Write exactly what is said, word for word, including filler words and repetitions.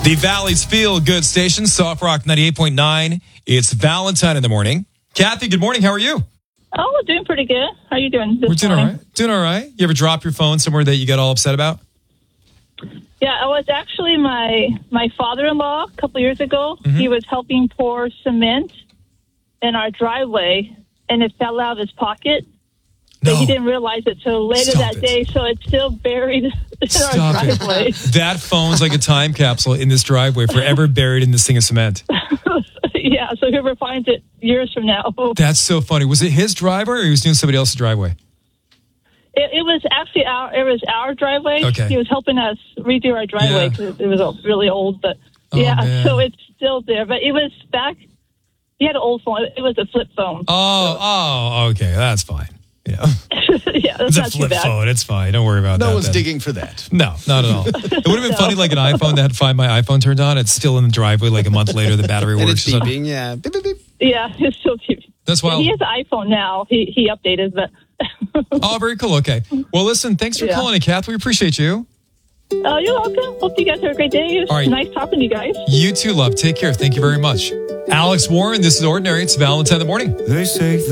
The Valley's Feel Good Station, Soft Rock ninety-eight point nine. It's Valentine in the morning. Kathy, good morning. How are you? Oh, we're doing pretty good. How are you doing this We're doing morning? all right. Doing all right. You ever drop your phone somewhere that you got all upset about? Yeah, it was actually my my father-in-law a couple years ago. Mm-hmm. He was helping pour cement in our driveway, and it fell out of his pocket. No. But he didn't realize it till later Stop that it. day, so it's still buried in Stop our driveway. it. That phone's like a time capsule in this driveway, forever buried in this thing of cement. Yeah, so whoever finds it years from now. That's so funny. Was it his driveway or he was doing somebody else's driveway? It, it was actually our it was our driveway. Okay. He was helping us redo our driveway Yeah. because it was really old. But Oh, yeah, man. so it's still there. But it was back. He had an old phone. It was a flip phone. Oh, oh, okay. That's fine. Yeah. Yeah, It's that's a not too flip bad. phone. It's fine. Don't worry about that. No one's then. digging for that. No, not at all. It would have been No. funny like an iPhone that had Find My iPhone turned on. It's still in the driveway like a month later. The battery And works. it's beeping, yeah. Beep, beep, beep. Yeah, it's still cute. That's Yeah, wild. he has an iPhone now. He he updated, but Oh, very cool. Okay. Well, listen, thanks for Yeah. calling in, Kath. We appreciate you. oh, you're welcome. Hope you guys have a great day. It was All right. nice talking to you guys. You too, love. Take care. Thank you very much. Alex Warren, this is Ordinary. It's Valentine in the morning. They say